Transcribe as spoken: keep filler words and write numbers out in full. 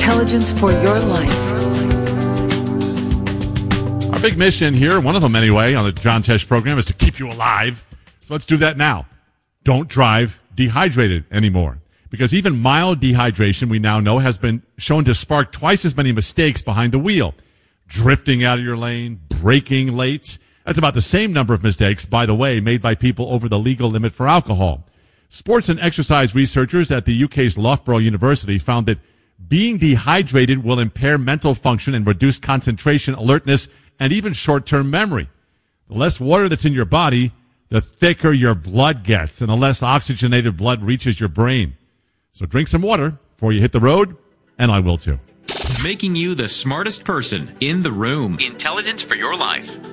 Intelligence for your life. Our big mission here, one of them anyway, on the John Tesh program is to keep you alive. So let's do that now. Don't drive dehydrated anymore. Because even mild dehydration, we now know, has been shown to spark twice as many mistakes behind the wheel. Drifting out of your lane, braking late. That's about the same number of mistakes, by the way, made by people over the legal limit for alcohol. Sports and exercise researchers at the U K's Loughborough University found that being dehydrated will impair mental function and reduce concentration, alertness, and even short-term memory. The less water that's in your body, the thicker your blood gets, and the less oxygenated blood reaches your brain. So drink some water before you hit the road, and I will too. Making you the smartest person in the room. Intelligence for your life.